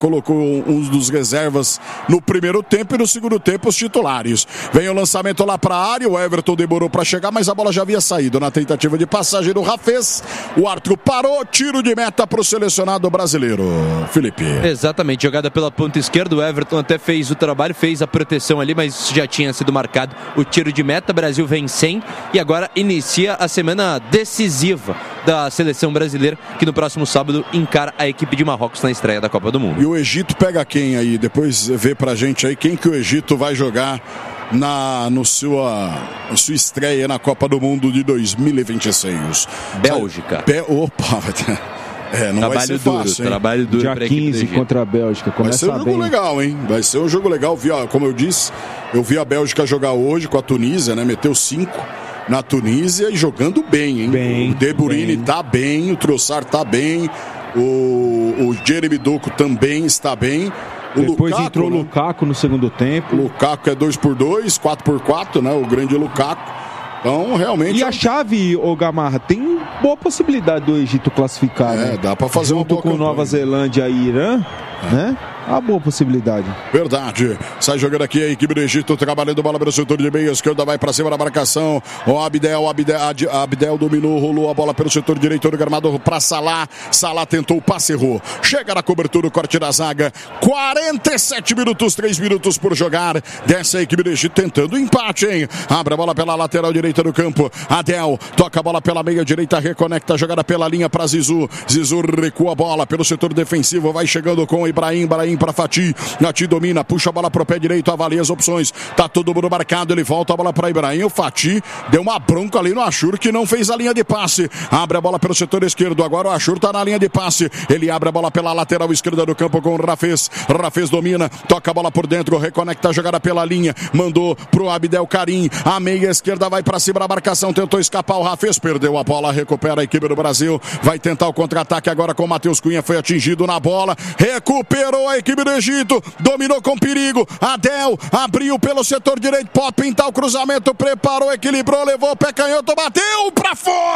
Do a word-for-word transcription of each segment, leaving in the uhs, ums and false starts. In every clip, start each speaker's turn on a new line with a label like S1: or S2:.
S1: colocou um dos reservas no primeiro tempo e no segundo tempo os titulares. Vem o lançamento lá para a área, o Everton demorou para chegar, mas a bola já havia saído na tentativa de passagem do Rafez. O árbitro parou, tiro de meta para o selecionado brasileiro. Felipe.
S2: Exatamente, jogada pela ponta esquerda, o Everton até fez o trabalho, fez a proteção ali, mas já tinha sido marcado o tiro de meta. Brasil vem sem e agora inicia a semana decisiva da seleção brasileira, que no próximo sábado encara a equipe de Marrocos na estreia da Copa do Mundo.
S1: E o Egito pega quem aí? Depois vê pra gente aí quem que o Egito vai jogar na no sua, na sua estreia na Copa do Mundo de dois mil e vinte e seis.
S2: Bélgica.
S1: Be- Opa, é, não
S2: trabalho
S1: vai ser
S2: duro,
S1: fácil, hein?
S2: Trabalho duro
S3: dia
S2: pra equipe
S3: quinze contra a Bélgica. Começa
S1: vai ser um jogo
S3: bem.
S1: legal, hein? Vai ser um jogo legal. Vi, ó, como eu disse, eu vi a Bélgica jogar hoje com a Tunísia, né? Meteu cinco na Tunísia e jogando bem, hein?
S3: Bem,
S1: o De Bruyne
S3: bem.
S1: tá bem, o Trossard tá bem, o, o Jeremy Doku também está bem. O
S3: Depois
S1: Lukaku,
S3: entrou o
S1: né?
S3: Lukaku no segundo tempo.
S1: Lukaku é dois por dois, quatro por quatro, né? O grande Lukaku. Então, realmente...
S3: E a chave, ô Gamarra, tem boa possibilidade do Egito classificar,
S1: É,
S3: né?
S1: dá pra fazer uma
S3: Junto
S1: boa
S3: com
S1: campanha.
S3: Nova Zelândia e Irã, né? Há boa possibilidade.
S1: Verdade. Sai jogando aqui a equipe do Egito, trabalhando bola pelo setor de meia esquerda, vai pra cima da marcação. O Abdel, Abdel, Abdel dominou, rolou a bola pelo setor direito do gramado pra Salah. Salah tentou o passe, errou. Chega na cobertura, o corte da zaga. quarenta e sete minutos, três minutos por jogar. Desce a equipe do Egito tentando o empate, hein? Abre a bola pela lateral direita do campo. Adel toca a bola pela meia direita, reconecta a jogada pela linha pra Zizu. Zizu recua a bola pelo setor defensivo, vai chegando com o Ibrahim, Ibrahim para Fati, Fati domina, puxa a bola pro pé direito, avalia as opções, tá todo mundo marcado, ele volta a bola para Ibrahim, o Fati deu uma bronca ali no Achur, que não fez a linha de passe, abre a bola pelo setor esquerdo, agora o Achur tá na linha de passe, ele abre a bola pela lateral esquerda do campo com o Rafez, Rafez domina, toca a bola por dentro, reconecta a jogada pela linha, mandou pro Abdel Karim, a meia esquerda vai para cima da marcação, tentou escapar o Rafez, perdeu a bola, recupera a equipe do Brasil, vai tentar o contra-ataque agora com o Matheus Cunha, foi atingido na bola, recuperou a equipe do Egito, dominou com perigo, Adel abriu pelo setor direito, pode pintar o cruzamento, preparou, equilibrou, levou o pé canhoto, bateu pra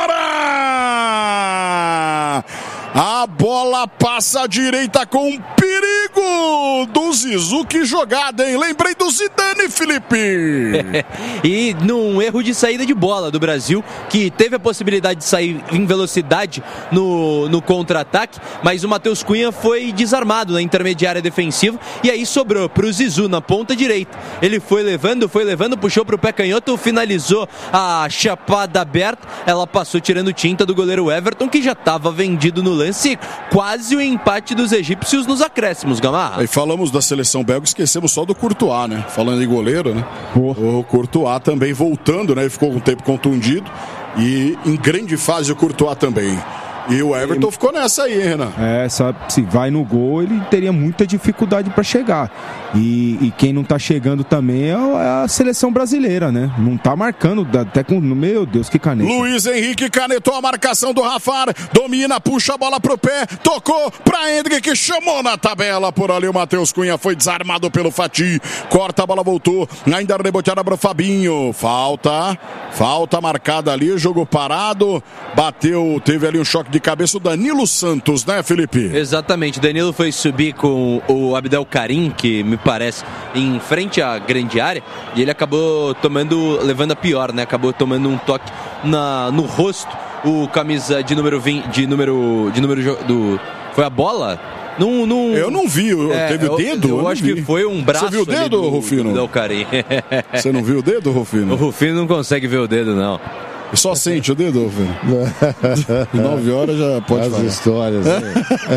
S1: fora! A bola passa à direita com perigo do Zizu, que jogada, hein? Lembrei do Zidane, Felipe!
S2: E num erro de saída de bola do Brasil, que teve a possibilidade de sair em velocidade no, no contra-ataque, mas o Matheus Cunha foi desarmado na intermediária defensiva e aí sobrou pro Zizu na ponta direita. Ele foi levando, foi levando, puxou pro pé canhoto, finalizou a chapada aberta, ela passou tirando tinta do goleiro Everton, que já estava vendido no lance. Quase o empate dos egípcios nos acréscimos, Gamarra.
S1: E falamos da seleção belga, esquecemos só do Courtois, né? Falando em goleiro, né? Oh. O Courtois também voltando, né? Ele ficou um tempo contundido e em grande fase o Courtois também. E o Everton ficou nessa aí, hein, Renan?
S3: É, sabe, se vai no gol, ele teria muita dificuldade para chegar. E, e quem não tá chegando também é a seleção brasileira, né? Não tá marcando, até com... Meu Deus, que caneta.
S1: Luiz Henrique canetou a marcação do Rafar, domina, puxa a bola pro pé, tocou pra Hendrick, chamou na tabela por ali o Matheus Cunha, foi desarmado pelo Fati, corta a bola, voltou, ainda reboteada pro Fabinho, falta, falta marcada ali, jogo parado, bateu, teve ali um choque de cabeça o Danilo Santos, né, Felipe?
S2: Exatamente, Danilo foi subir com o Abdel Karim, que me parece, em frente à grande área, e ele acabou tomando, levando a pior, né? Acabou tomando um toque na, no rosto, o camisa de número vinte, de número, de número do, foi a bola? Num, num...
S1: Eu não vi, é, teve o dedo?
S2: Eu, eu acho vi. que foi um braço.
S1: Você viu o dedo,
S2: do,
S1: Rufino?
S2: Do Karim.
S1: Você não viu o dedo, Rufino?
S2: O Rufino não consegue ver o dedo, não.
S1: Só sente o dedo, Rufino? Nove horas já pode
S4: As
S1: falar.
S4: histórias, né?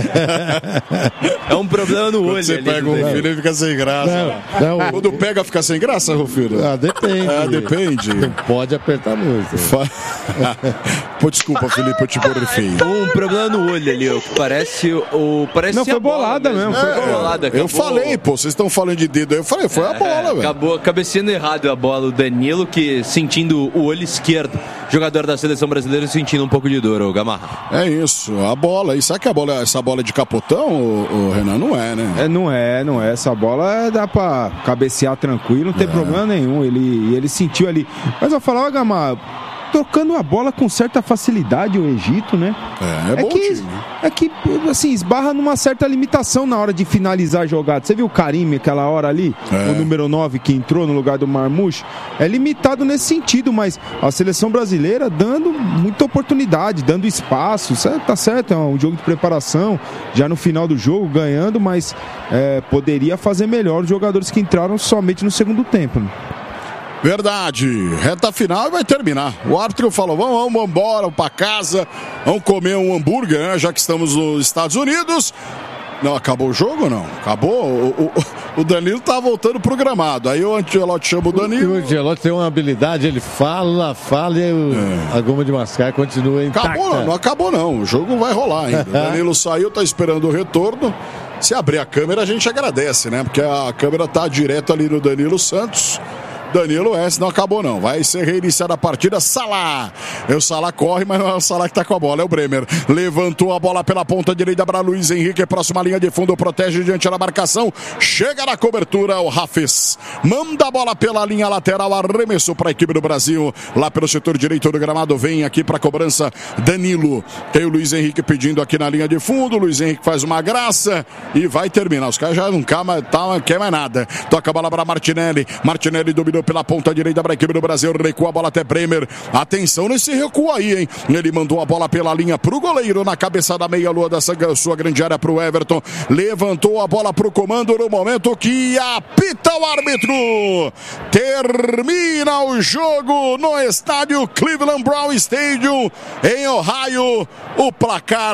S2: É um problema no
S1: Quando
S2: olho.
S1: você
S2: ali,
S1: pega o Rufino, ele fica sem graça.
S4: Não, não,
S1: Quando pega, fica sem graça, Rufino?
S4: Ah, depende.
S1: Ah, depende.
S4: Não pode apertar muito.
S1: Fa... Pô, desculpa, Felipe, eu te borrifei.
S2: Um problema no olho ali, ó. Parece o. Parece
S3: não, foi bolada mesmo. mesmo.
S1: É,
S3: foi
S2: bolada.
S1: Eu
S2: Acabou...
S1: falei, pô, vocês estão falando de dedo aí. Eu falei, foi é, a bola, velho.
S2: Acabou cabeceando errado a bola. O Danilo, que sentindo o olho esquerdo, jogador da seleção brasileira, sentindo um pouco de dor, o Gamarra.
S1: É isso, a bola. E sabe que a bola, essa bola é de capotão, o, o Renan? Não é, né?
S3: É, não é, não é. Essa bola dá pra cabecear tranquilo, não tem é. problema nenhum. Ele, ele sentiu ali. Mas eu falar, ó, Gamarra, tocando a bola com certa facilidade, o Egito, né?
S1: É, é,
S3: é
S1: bom
S3: que,
S1: time.
S3: É que, assim, esbarra numa certa limitação na hora de finalizar a jogada. Você viu o Karim aquela hora ali?
S1: É.
S3: O número nove que entrou no lugar do Marmouche? É limitado nesse sentido, mas a seleção brasileira dando muita oportunidade, dando espaço. Certo, tá certo, é um jogo de preparação, já no final do jogo, ganhando, mas é, poderia fazer melhor os jogadores que entraram somente no segundo tempo, né?
S1: Verdade, reta final e vai terminar. O árbitro falou, vamos, vamos embora, vamos pra casa, vamos comer um hambúrguer, né, já que estamos nos Estados Unidos. Não, acabou o jogo ou não? Acabou? O, o, o Danilo tá voltando pro gramado. Aí o Ancelotti chama o Danilo.
S4: O, o Ancelotti tem uma habilidade, ele fala, fala e o, é. a goma de mascar continua intacta.
S1: Acabou não, não acabou não. O jogo vai rolar ainda. O Danilo saiu, tá esperando o retorno. Se abrir a câmera, a gente agradece, né? Porque a câmera tá direto ali no Danilo Santos. Danilo S, não acabou não, vai ser reiniciada a partida. Salah, o Salah corre, mas não é o Salah que tá com a bola, é o Bremer, levantou a bola pela ponta direita para Luiz Henrique, próxima linha de fundo, protege diante da marcação, chega na cobertura o Hafez, manda a bola pela linha lateral, arremesso para a equipe do Brasil, lá pelo setor direito do gramado, vem aqui para a cobrança Danilo, tem o Luiz Henrique pedindo aqui na linha de fundo, Luiz Henrique faz uma graça e vai terminar, os caras já não quer mais, tá, quer mais nada, toca a bola para Martinelli, Martinelli dominou pela ponta direita para a equipe do Brasil, recua a bola até Bremer, atenção nesse recuo aí, hein, ele mandou a bola pela linha pro goleiro, na cabeça da meia-lua dessa sua grande área pro Everton, levantou a bola pro comando no momento que apita o árbitro, termina o jogo no estádio Cleveland Brown Stadium em Ohio, o placar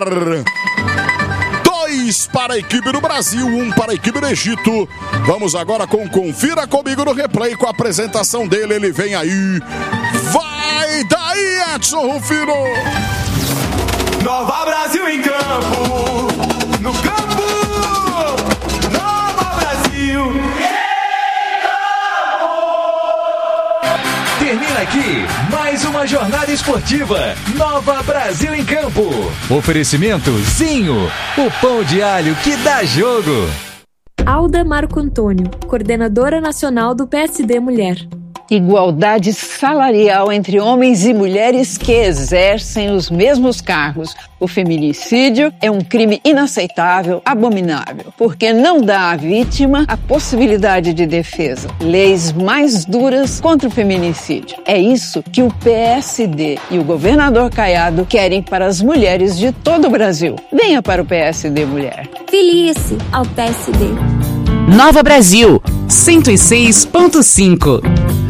S1: dois para a equipe do Brasil, um para a equipe do Egito. Vamos agora com Confira Comigo no replay, com a apresentação dele, ele vem aí. Vai daí, Edson Rufino!
S5: Nova Brasil em campo, no campo, Nova Brasil. Termina aqui mais uma jornada esportiva. Nova Brasil em campo. Oferecimento Zinho, o pão de alho que dá jogo.
S6: Alda Marco Antônio, coordenadora nacional do P S D Mulher.
S7: Igualdade salarial entre homens e mulheres que exercem os mesmos cargos. O feminicídio é um crime inaceitável, abominável, porque não dá à vítima a possibilidade de defesa. Leis mais duras contra o feminicídio. É isso que o P S D e o governador Caiado querem para as mulheres de todo o Brasil. Venha para o P S D Mulher.
S6: Filie-se ao P S D.
S8: Nova Brasil, cento e seis ponto cinco.